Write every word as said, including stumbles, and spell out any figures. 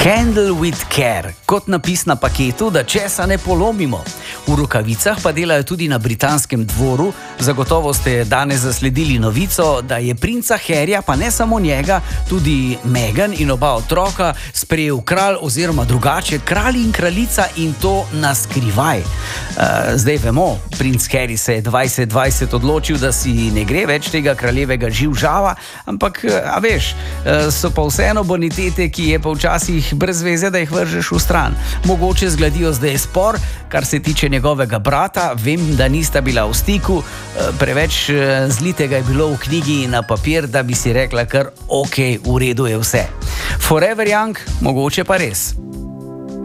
Handle with care, kot napis na paketu, da česa ne polomimo. V rokavicah pa delajo tudi na britanskem dvoru. Zagotovo ste danes zasledili novico, da je princa Harryja, pa ne samo njega, tudi Meghan in oba otroka sprejel kralj oziroma drugače kralj in kraljica, in to na skrivaj. Uh, zdaj vemo, princ Harry se je dvajset dvajset odločil, da si ne gre več tega kraljevega živžava, ampak, a veš, so pa vseeno bonitete, ki je pa včasih brez veze, da jih vržeš v stran. Mogoče zgladijo zdaj spor, kar se tiče njegovega brata. Vem, da nista bila v stiku, preveč zlitega je bilo v knjigi na papir, da bi si rekla kar ok, v redu je vse. Forever young, mogoče pa res.